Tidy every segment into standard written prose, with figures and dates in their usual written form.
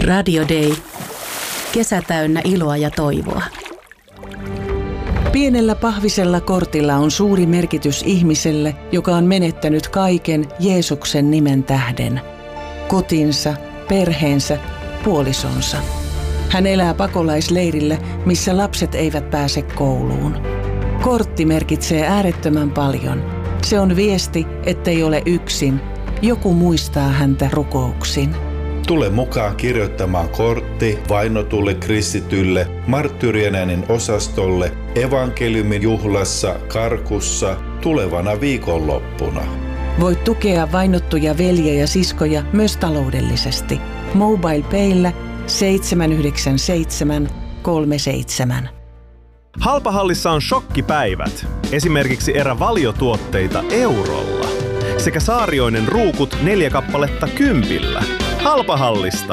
Radio Day. Kesä täynnä iloa ja toivoa. Pienellä pahvisella kortilla on suuri merkitys ihmiselle, joka on menettänyt kaiken Jeesuksen nimen tähden. Kotinsa, perheensä, puolisonsa. Hän elää pakolaisleirillä, missä lapset eivät pääse kouluun. Kortti merkitsee äärettömän paljon. Se on viesti, ettei ole yksin. Joku muistaa häntä rukouksin. Tule mukaan kirjoittamaan kortti vainotulle kristitylle, marttyyrien äänen osastolle, evankeliumin juhlassa Karkussa tulevana viikonloppuna. Voit tukea vainottuja veljiä ja siskoja myös taloudellisesti. MobilePayllä 797 37. Halpahallissa on shokkipäivät. Esimerkiksi valiotuotteita eurolla. Sekä Saarioinen ruukut 4 kappaletta 10. Halpahallista.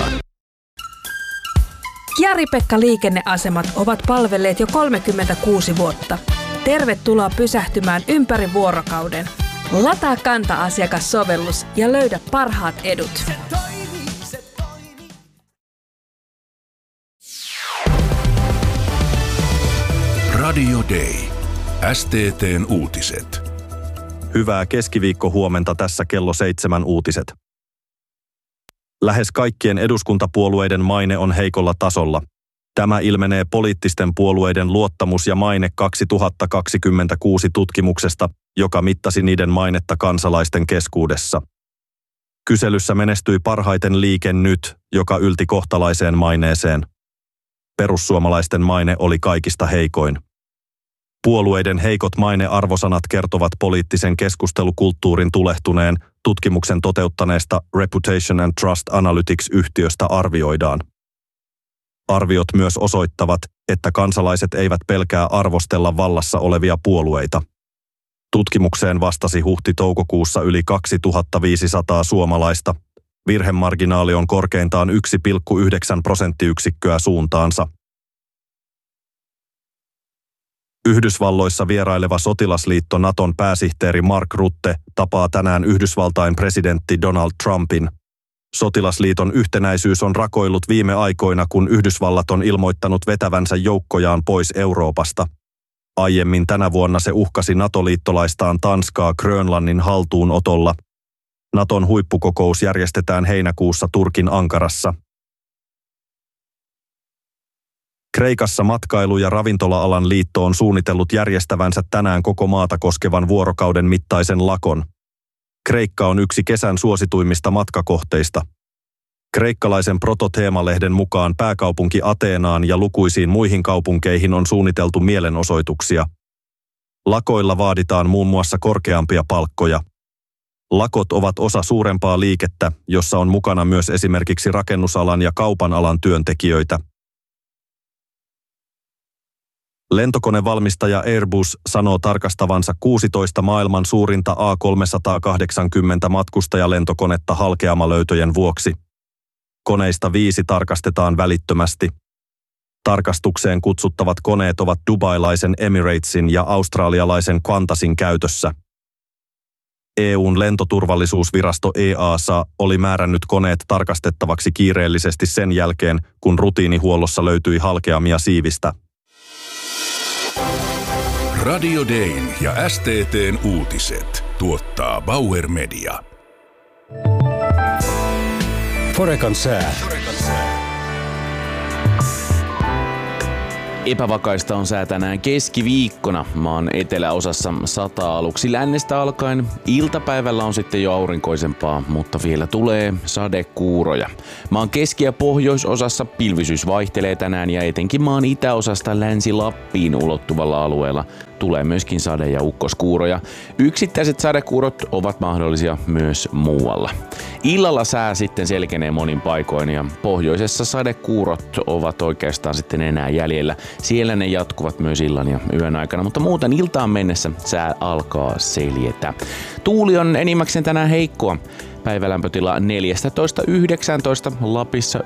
Jari-Pekka liikenneasemat ovat palvelleet jo 36 vuotta. Tervetuloa pysähtymään ympäri vuorokauden. Lataa Kanta-asiakassovellus ja löydä parhaat edut. Radio Day. STT:n uutiset. Hyvää keskiviikkohuomenta, tässä kello 7 uutiset. Lähes kaikkien eduskuntapuolueiden maine on heikolla tasolla. Tämä ilmenee poliittisten puolueiden luottamus- ja maine 2026 tutkimuksesta, joka mittasi niiden mainetta kansalaisten keskuudessa. Kyselyssä menestyi parhaiten Liike Nyt, joka ylti kohtalaiseen maineeseen. Perussuomalaisten maine oli kaikista heikoin. Puolueiden heikot mainearvosanat kertovat poliittisen keskustelukulttuurin tulehtuneen, tutkimuksen toteuttaneesta Reputation and Trust Analytics-yhtiöstä arvioidaan. Arviot myös osoittavat, että kansalaiset eivät pelkää arvostella vallassa olevia puolueita. Tutkimukseen vastasi huhti-toukokuussa yli 2500 suomalaista. Virhemarginaali on korkeintaan 1,9 prosenttiyksikköä suuntaansa. Yhdysvalloissa vieraileva sotilasliitto Naton pääsihteeri Mark Rutte tapaa tänään Yhdysvaltain presidentti Donald Trumpin. Sotilasliiton yhtenäisyys on rakoillut viime aikoina, kun Yhdysvallat on ilmoittanut vetävänsä joukkojaan pois Euroopasta. Aiemmin tänä vuonna se uhkasi NATO-liittolaistaan Tanskaa Grönlannin haltuunotolla. Naton huippukokous järjestetään heinäkuussa Turkin Ankarassa. Kreikassa matkailu- ja ravintola-alan liitto on suunnitellut järjestävänsä tänään koko maata koskevan vuorokauden mittaisen lakon. Kreikka on yksi kesän suosituimmista matkakohteista. Kreikkalaisen Proto-teemalehden mukaan pääkaupunki Ateenaan ja lukuisiin muihin kaupunkeihin on suunniteltu mielenosoituksia. Lakoilla vaaditaan muun muassa korkeampia palkkoja. Lakot ovat osa suurempaa liikettä, jossa on mukana myös esimerkiksi rakennusalan ja kaupan alan työntekijöitä. Lentokonevalmistaja Airbus sanoo tarkastavansa 16 maailman suurinta A380 matkustajalentokonetta halkeamalöytöjen vuoksi. Koneista 5 tarkastetaan välittömästi. Tarkastukseen kutsuttavat koneet ovat dubailaisen Emiratesin ja australialaisen Qantasin käytössä. EU:n lentoturvallisuusvirasto EASA oli määrännyt koneet tarkastettavaksi kiireellisesti sen jälkeen, kun rutiinihuollossa löytyi halkeamia siivistä. Radio Dayn ja STT:n uutiset tuottaa Bauer Media. Forecan sää. Epävakaista on sää tänään keskiviikkona. Maan eteläosassa sataa aluksi lännestä alkaen. Iltapäivällä on sitten jo aurinkoisempaa, mutta vielä tulee sadekuuroja. Maan keski- ja pohjoisosassa pilvisyys vaihtelee tänään ja etenkin maan itäosasta Länsi-Lappiin ulottuvalla alueella tulee myöskin sade- ja ukkoskuuroja. Yksittäiset sadekuurot ovat mahdollisia myös muualla. Illalla sää sitten selkenee monin paikoin ja pohjoisessa sadekuurot ovat oikeastaan sitten enää jäljellä. Siellä ne jatkuvat myös illan ja yön aikana, mutta muuten iltaan mennessä sää alkaa seljetä. Tuuli on enimmäkseen tänään heikkoa. Päivälämpötila 14–19, Lapissa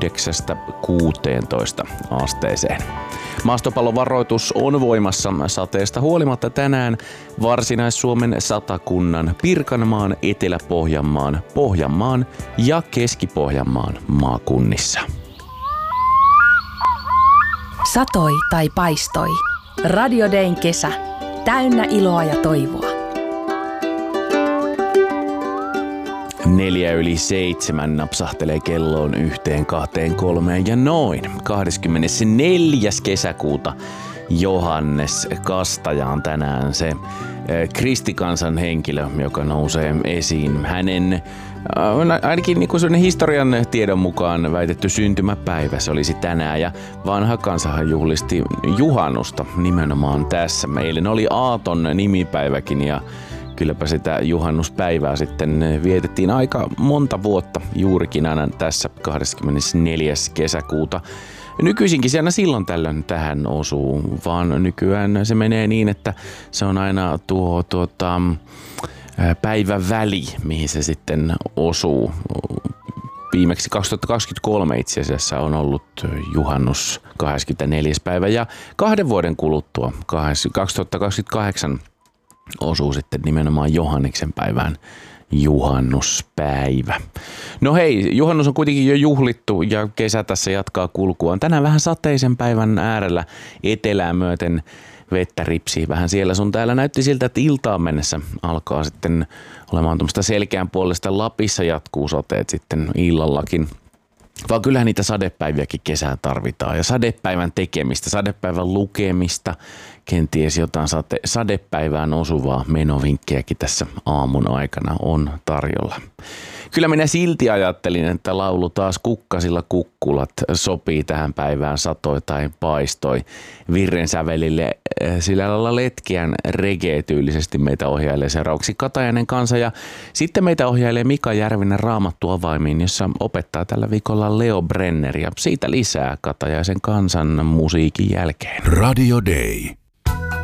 9–16 asteeseen. Maastopallovaroitus on voimassa sateesta huolimatta tänään Varsinais-Suomen, Satakunnan, Pirkanmaan, Etelä-Pohjanmaan, Pohjanmaan ja Keski-Pohjanmaan maakunnissa. Satoi tai paistoi. Radio Dayn kesä. Täynnä iloa ja toivoa. 6:04 napsahtelee kelloon 1, 2, 3 ja noin. 24. kesäkuuta Johannes Kastaja on tänään se kristikansan henkilö, joka nousee esiin. Hänen ainakin niin kuin historian tiedon mukaan väitetty syntymäpäivä, se olisi tänään, ja vanha kansahan juhlisti juhannusta nimenomaan tässä. Eilen oli Aaton nimipäiväkin, ja kylläpä sitä juhannuspäivää sitten vietettiin aika monta vuotta juurikin aina tässä 24. kesäkuuta. Nykyisinkin se aina silloin tällöin tähän osuu, vaan nykyään se menee niin, että se on aina tuo päivän väli, mihin se sitten osuu. Viimeksi 2023 itse asiassa on ollut juhannus 24. päivä, ja 2 vuoden kuluttua 2028 osuu sitten nimenomaan Johanneksen päivään juhannuspäivä. No hei, juhannus on kuitenkin jo juhlittu ja kesä tässä jatkaa kulkuaan. Tänään vähän sateisen päivän äärellä etelää myöten vettä ripsii vähän siellä sun täällä. Näytti siltä, että iltaan mennessä alkaa sitten olemaan tuommoista selkeän puolesta. Lapissa jatkuu sateet sitten illallakin. Vaan kyllähän niitä sadepäiviäkin kesään tarvitaan, ja sadepäivän tekemistä, sadepäivän lukemista, kenties jotain sadepäivään osuvaa menovinkkejäkin tässä aamun aikana on tarjolla. Kyllä minä silti ajattelin, että laulu taas Kukkasilla kukkulat sopii tähän päivään satoi tai paistoi virren sävelille. Sillä lailla letkeän reggae-tyylisesti meitä ohjailee seuraavaksi Katajainen kanssa, ja sitten meitä ohjailee Mika Järvinen Raamattuavaimiin, jossa opettaa tällä viikolla Leo Brenner, ja siitä lisää Katajaisen kansan musiikin jälkeen. Radio Day.